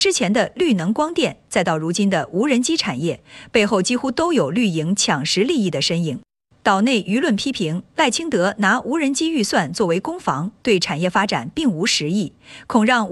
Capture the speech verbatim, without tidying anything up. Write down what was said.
之前的绿能光电，再到如今的无人机产业，背后几乎都有绿营抢食利益的身影。岛内舆论批评赖清德拿无人机预算作为攻防，对产业发展并无实益，恐让